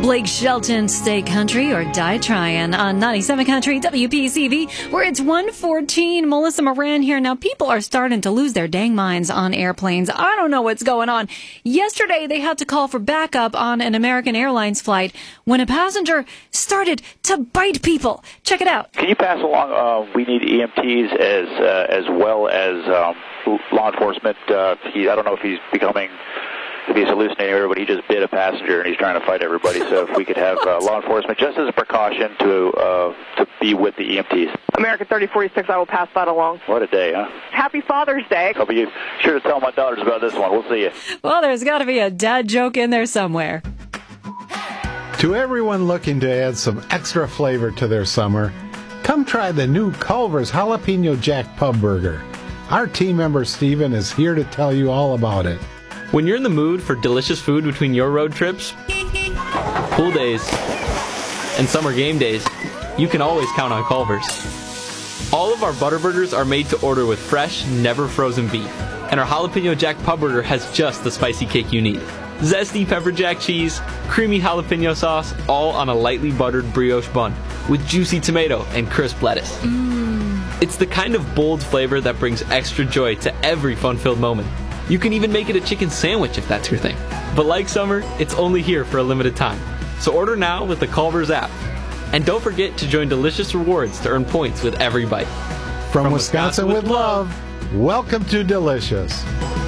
Blake Shelton, Stay Country or Die Tryin' on 97 Country WPCV, where it's 1:14. Melissa Moran here. Now, people are starting to lose their dang minds on airplanes. I don't know what's going on. Yesterday, they had to call for backup on an American Airlines flight when a passenger started to bite people. Check it out. Can you pass along, we need EMTs as well as law enforcement. I don't know if he's hallucinating, but he just bit a passenger and he's trying to fight everybody. So if we could have law enforcement, just as a precaution, to be with the EMTs. American 3046, I will pass that along. What a day, huh? Happy Father's Day. I'll be sure to tell my daughters about this one. We'll see you. Well, there's got to be a dad joke in there somewhere. To everyone looking to add some extra flavor to their summer, come try the new Culver's Jalapeno Jack Pub Burger. Our team member Steven is here to tell you all about it. When you're in the mood for delicious food between your road trips, pool days, and summer game days, you can always count on Culver's. All of our butter burgers are made to order with fresh, never frozen beef, and our Jalapeno Jack Pub Burger has just the spicy kick you need. Zesty pepper jack cheese, creamy jalapeno sauce, all on a lightly buttered brioche bun with juicy tomato and crisp lettuce. It's the kind of bold flavor that brings extra joy to every fun-filled moment. You can even make it a chicken sandwich if that's your thing. But like summer, it's only here for a limited time. So order now with the Culver's app. And don't forget to join Delicious Rewards to earn points with every bite. From Wisconsin with love, welcome to Delicious.